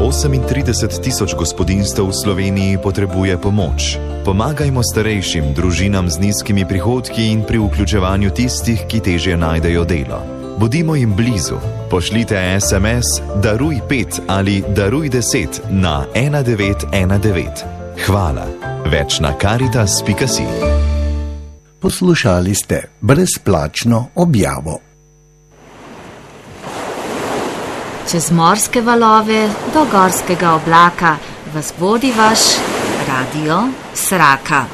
38 tisoč gospodinjstev v Sloveniji potrebuje pomoč. Pomagajmo starejšim, družinam z nizkimi prihodki in pri vključevanju tistih, ki težje najdejo delo. Bodimo jim blizu. Pošljite SMS Daruj 5 ali Daruj 10 na 1919. Hvala. Več na Karitas.si. Poslušali ste brezplačno objavo. Čez morske valove do gorskega oblaka vas vodi vaš Radio Sraka.